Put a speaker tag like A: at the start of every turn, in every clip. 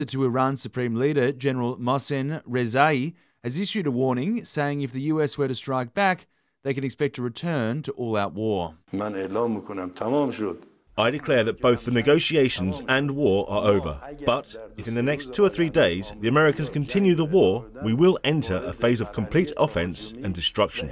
A: To Iran's Supreme Leader, General Mohsen Rezai, has issued a warning saying if the US were to strike back, they can expect a return to all-out war.
B: I declare that both the negotiations and war are over. But if in the next 2 or 3 days the Americans continue the war, we will enter a phase of complete offense and destruction.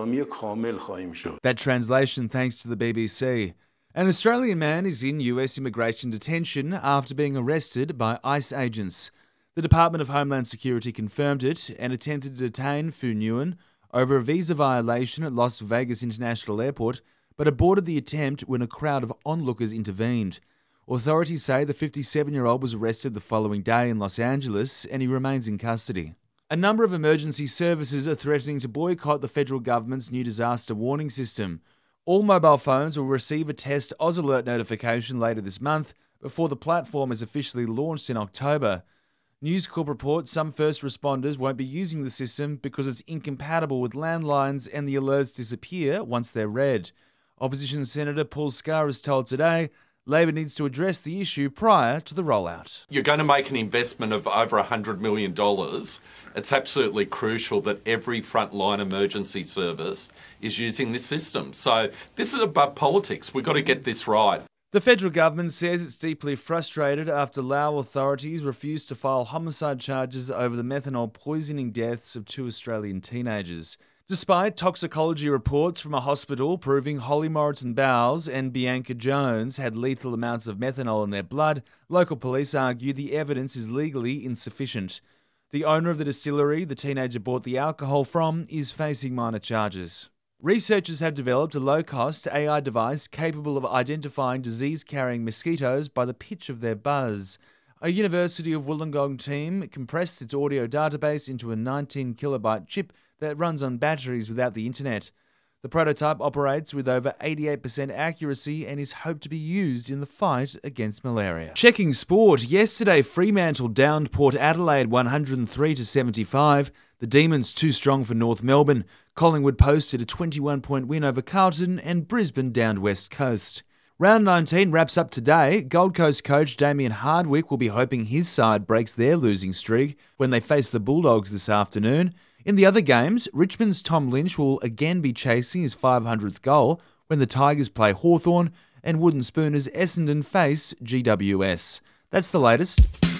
A: That translation thanks to the BBC. An Australian man is in US immigration detention after being arrested by ICE agents. The Department of Homeland Security confirmed it and attempted to detain Phu Nguyen over a visa violation at Las Vegas International Airport, but aborted the attempt when a crowd of onlookers intervened. Authorities say the 57-year-old was arrested the following day in Los Angeles and he remains in custody. A number of emergency services are threatening to boycott the federal government's new disaster warning system. All mobile phones will receive a test Oz Alert notification later this month before the platform is officially launched in October. News Corp reports some first responders won't be using the system because it's incompatible with landlines and the alerts disappear once they're read. Opposition Senator Paul Scott has told Today Labor needs to address the issue prior to the rollout.
C: You're going to make an investment of over $100 million. It's absolutely crucial that every frontline emergency service is using this system. So this is above politics. We've got to get this right.
A: The federal government says it's deeply frustrated after Lao authorities refused to file homicide charges over the methanol poisoning deaths of 2 Australian teenagers. Despite toxicology reports from a hospital proving Holly Moreton Bowles and Bianca Jones had lethal amounts of methanol in their blood, local police argue the evidence is legally insufficient. The owner of the distillery the teenager bought the alcohol from is facing minor charges. Researchers have developed a low-cost AI device capable of identifying disease-carrying mosquitoes by the pitch of their buzz. A University of Wollongong team compressed its audio database into a 19-kilobyte chip that runs on batteries without the internet. The prototype operates with over 88% accuracy and is hoped to be used in the fight against malaria. Checking sport. Yesterday, Fremantle downed Port Adelaide 103-75. The Demons too strong for North Melbourne. Collingwood posted a 21-point win over Carlton and Brisbane downed West Coast. Round 19 wraps up today. Gold Coast coach Damien Hardwick will be hoping his side breaks their losing streak when they face the Bulldogs this afternoon. In the other games, Richmond's Tom Lynch will again be chasing his 500th goal when the Tigers play Hawthorn and Wooden Spooners Essendon face GWS. That's the latest.